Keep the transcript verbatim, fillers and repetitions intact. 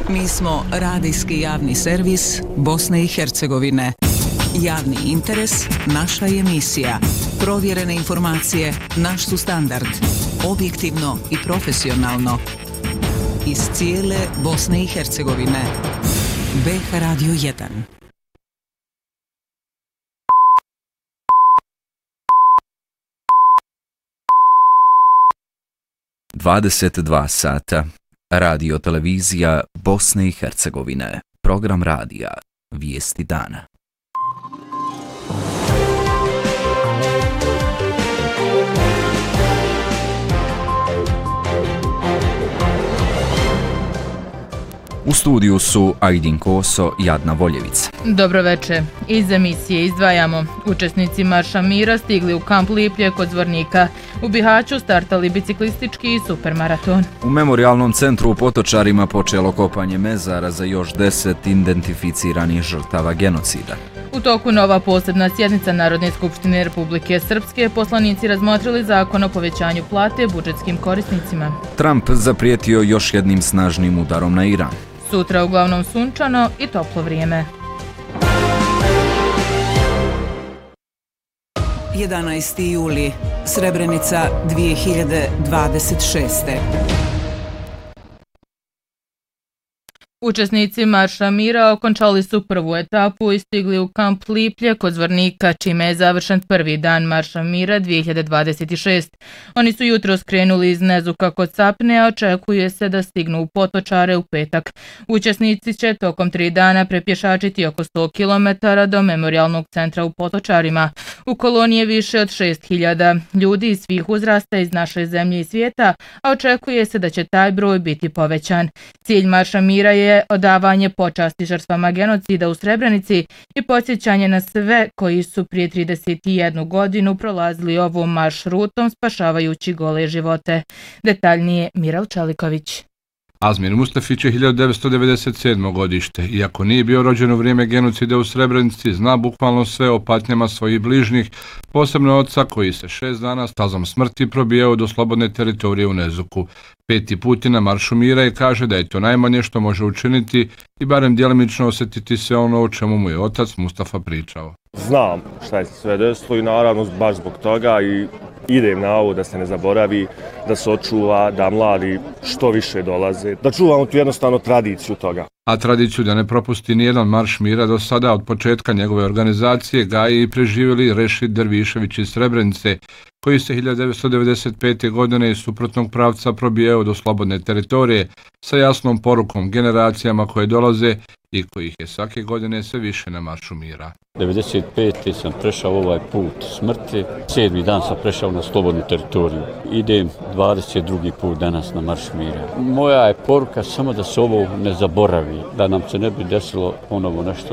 Mi smo radijski javni servis Bosne i Hercegovine. Javni interes, naša je misija. Provjerene informacije, naš su standard. Objektivno i profesionalno. Iz cijele Bosne i Hercegovine. B H Radio jedan. dvadeset dva sata. Radio televizija Bosne i Hercegovine. Program radija. Vijesti dana. U studiju su Ajdin Koso i Adna Voljevica. Dobro večer. Iz emisije izdvajamo. Učesnici Marša mira stigli u kamp Liplje kod Zvornika. U Bihaću startali biciklistički i supermaraton. U Memorijalnom centru u Potočarima počelo kopanje mezara za još deset identificiranih žrtava genocida. U toku nova posebna sjednica Narodne skupštine Republike Srpske poslanici razmotrili zakon o povećanju plate budžetskim korisnicima. Trump zaprijetio još jednim snažnim udarom na Iran. Sutra uglavnom sunčano i toplo vrijeme. jedanaesti juli, Srebrenica dvije hiljade dvadeset šeste. Učesnici Marša mira okončali su prvu etapu i stigli u kamp Liplje kod Zvornika, čime je završen prvi dan Marša mira dvije hiljade dvadeset šeste. Oni su jutro skrenuli iz Nezuka kod Sapne, a očekuje se da stignu u Potočare u petak. Učesnici će tokom tri dana prepješačiti oko sto kilometara do Memorijalnog centra u Potočarima. U koloni je više od šest hiljada ljudi iz svih uzrasta iz naše zemlje i svijeta, a očekuje se da će taj broj biti povećan. Cilj Marša mira je odavanje počasti žrtvama genocida u Srebrenici i podsjećanje na sve koji su prije trideset jednu godinu prolazili ovom maršrutom spašavajući gole živote. Detaljnije Miral Čeliković. Azmir Mustafić je hiljadu devetsto devedeset sedmo godište. Iako nije bio rođen u vrijeme genocida u Srebrenici, zna bukvalno sve o patnjama svojih bližnjih, posebno oca koji se šest dana stazom smrti probijao do slobodne teritorije u Nezuku. Peti put je na Maršu mira i kaže da je to najmanje što može učiniti i barem djelimično osjetiti sve ono o čemu mu je otac Mustafa pričao. Znam šta je sve desilo i naravno baš zbog toga i idem na ovo da se ne zaboravi, da se očuva, da mladi što više dolaze, da čuvamo tu jednostavno tradiciju toga. A tradiciju da ne propusti nijedan Marš mira do sada od početka njegove organizacije gaji i preživjeli Rešid Dervišević iz Srebrenice, koji se hiljadu devetsto devedeset pete. godine iz suprotnog pravca probijao do slobodne teritorije sa jasnom porukom generacijama koje dolaze i kojih je svake godine sve više na Maršu mira. devedeset pete. sam prešao ovaj put smrti, sedmi dan sam prešao na slobodnu teritoriju. Idem dvadeset drugi put danas na Marš mira. Moja je poruka samo da se ovo ne zaboravi, da nam se ne bi desilo ponovo nešto